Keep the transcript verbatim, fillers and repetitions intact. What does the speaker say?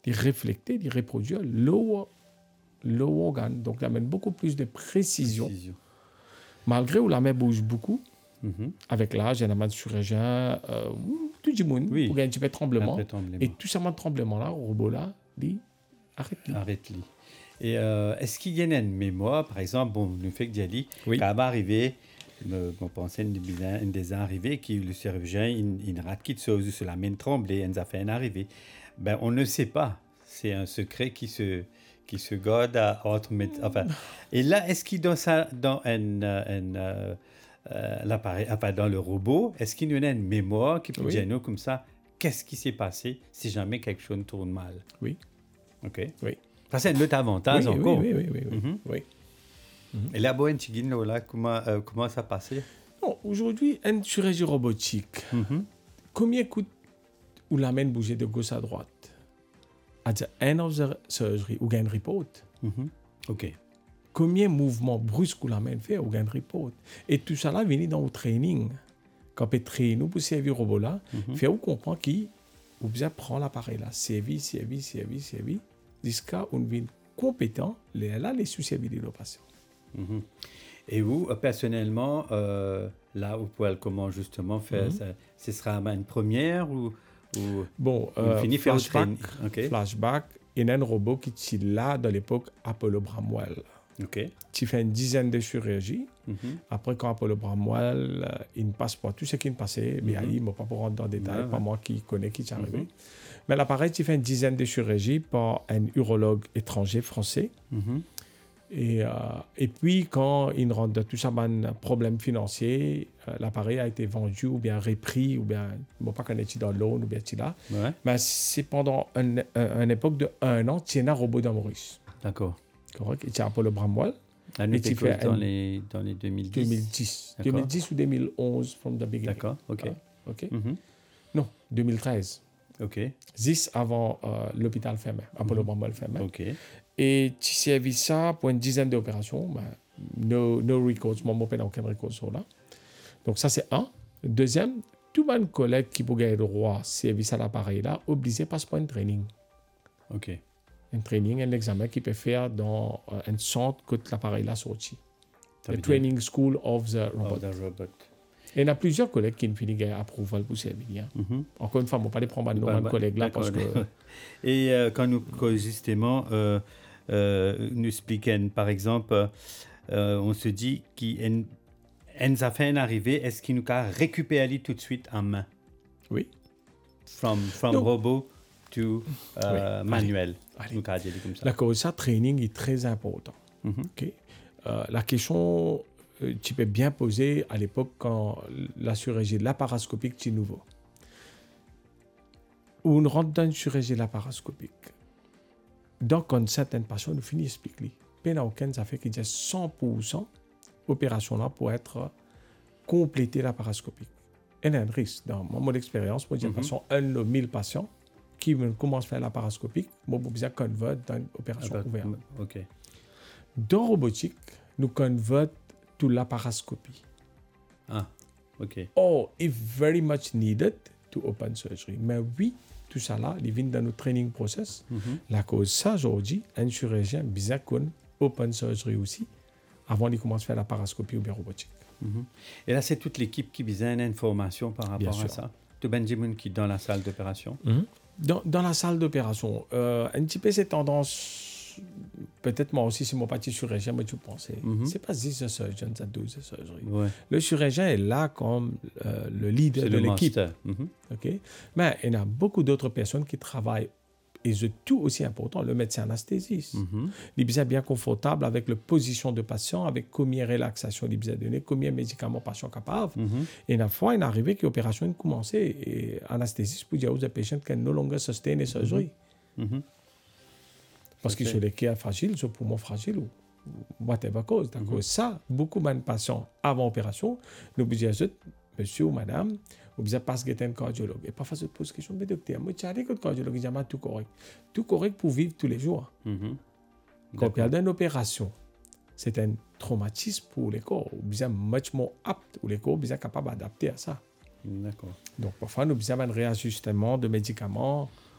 de refléter, de reproduire le l'organe. Donc, il amène beaucoup plus de précision. précision. Malgré où la main bouge beaucoup, mm-hmm. avec l'âge, il y a un chirurgien, euh, tout le monde, oui. pour gagner un petit peu de tremblement. Un peu de tremblement. Et tout ça, de tremblement-là, le robot-là, dit arrête-le. Arrête-le. Et euh, est-ce qu'il y a une mémoire, par exemple, bon, le fait que Diali, oui. quand va arriver, on pensait une, une des arrivées, qui le chirurgien, il, il rate qui sur la main tremblée, il a fait une arrivée. Ben, on ne sait pas. C'est un secret qui se, qui se garde à entre médecins. Enfin, et là, est-ce qu'il dans ça, dans un, un, euh, euh, l'appareil, enfin, dans le robot, est-ce qu'il y a une mémoire qui peut oui. dire nous comme ça, qu'est-ce qui s'est passé si jamais quelque chose tourne mal? Oui. OK. Oui. Ça, c'est un autre avantage oui, encore. Oui, oui, oui. oui, mm-hmm. oui. Mm-hmm. Et là, bon, là, comment, euh, comment ça passait? Non, aujourd'hui, une chirurgie robotique, mm-hmm. combien coûte ou la main bouger de gauche à droite? At the end of the surgery, ou gain report. Mm-hmm. OK. Combien de mouvements brusques ou la main fait, ou gain report? Et tout ça là vient dans le training. Quand on peut traîner pour servir le robot là, mm-hmm. fait ou comprend qui ou bien prend l'appareil là, servir, servir, servir, servir, jusqu'à on devient compétent, là, les sous-servir de nos patients. Mm-hmm. Et vous, personnellement, euh, là, vous pouvez comment justement faire mm-hmm. ça? Ce sera une première ou, ou bon, euh, finit flashback, okay. flashback, il y a un robot qui était là dans l'époque Apollo Bramwell. Okay. Tu fais une dizaine de chirurgies. Mm-hmm. Après, quand Apollo Bramwell, euh, il ne passe pas tout ce qui ne passait, mais mm-hmm. il ne va pas pour rentrer dans le détail, ouais, pas ouais. moi qui connais qui est arrivé. Mm-hmm. Mais l'appareil, tu fais une dizaine de chirurgies par un urologue étranger français. Mm-hmm. Et, euh, et puis, quand il rentre dans tout ça, un problème financier, euh, l'appareil a été vendu ou bien repris, ou bien, je ne sais pas qu'on est dans l'aune ou bien là. Ouais. Mais c'est pendant une un, un époque de un an, tu as un robot dans Maurice. D'accord. Correct. Et tu as Apollo Bramwell. Ah, et tu fais dans, un... les, dans les deux mille dix. deux mille dix. deux mille dix ou deux mille onze, from the beginning. D'accord, OK. Ah, OK. Mm-hmm. Non, deux mille treize. OK. dix avant euh, l'hôpital fermé, Apollo mm-hmm. Bramwell fermé. OK. Et tu servis ça pour une dizaine d'opérations. Ben, no, no records, moi, je n'ai aucun record sur là. Donc, ça, c'est un. Deuxième, tout le monde collègue qui peut gagner le droit service à l'appareil là, obligé passe par un training. OK. Un training, un examen qu'il peut faire dans euh, un centre que l'appareil là sorti. The Training School of the Robot. Of the robot. Et il y a plusieurs collègues qui ne finissent pas approval pour servir. Mm-hmm. Encore une fois, je ne vais pas les prendre nos collègues là parce que... Et euh, quand nous, justement, euh, euh, nous expliquons, par exemple, euh, on se dit qu'il nous a fait une arrivée, est-ce qu'il nous a récupéré tout de suite en main? Oui. From, from robot to euh, oui. manuel. Allez. Nous allez. Comme ça. La cause ça, training est très important. Mm-hmm. Okay? Euh, la question, euh, tu peux bien poser à l'époque quand la chirurgie laparoscopique est nouveau. Où on rentre dans une chirurgie laparoscopique. Donc, quand certaines patients nous finissent d'expliquer, peine à aucun, ça fait qu'il y a cent pour cent opération là pour être complétée laparoscopique. Et il y a un risque. Dans mon expérience, pour dire mm-hmm. un de mille patients qui commencent à faire laparoscopique, moi, je besoin de convertir dans une opération ah bah, ouverte. OK. Dans robotique, nous convertons tout laparoscopie. Ah, OK. Oh, it's very much needed to open surgery. Mais oui, tout ça là, il vient dans notre training process. Mm-hmm. La cause ça, aujourd'hui, un chirurgien besoin qu'on open surgery aussi avant de commencer à faire la laparoscopie ou bien robotique. Mm-hmm. Et là, c'est toute l'équipe qui besoin d'informations par rapport bien à sûr. ça. Tu Benjamin qui est dans la salle d'opération. Mm-hmm. Dans, dans la salle d'opération, euh, un petit peu cette tendance, peut-être moi aussi, c'est mon petit chirurgien, mais tu pensais, mm-hmm. c'est pas juste le surgeon, c'est douze surgery. Ouais. Le chirurgien est là comme euh, le leader c'est de le l'équipe. Mm-hmm. Okay? Mais il y a beaucoup d'autres personnes qui travaillent. Et c'est tout aussi important, le médecin anesthésiste. Mm-hmm. Il est bien confortable avec la position de patient, avec combien de relaxation il a donné, combien de médicaments le patient est capable. Mm-hmm. Et une fois, il est arrivé que l'opération a commencé. Et l'anesthésiste peut dire aux patients can no longer sustain a surgery. Mm-hmm. Parce qu'ils sont des cas fragiles, sont poumons fragiles ou whatever cause. Donc, mm-hmm. ça, beaucoup de patients avant l'opération, nous disons, monsieur ou madame, ou bien passe guetter un cardiologue. Et parfois, je pose question, mais docteur, moi, tu as dit que le cardiologue est jamais tout correct. Tout correct pour vivre tous les jours. Mm-hmm. Quand il y a une opération, c'est un traumatisme pour les corps, ou bien much more apte, ou les corps sont capables d'adapter à ça. D'accord. Donc, parfois, nous avons un réajustement de médicaments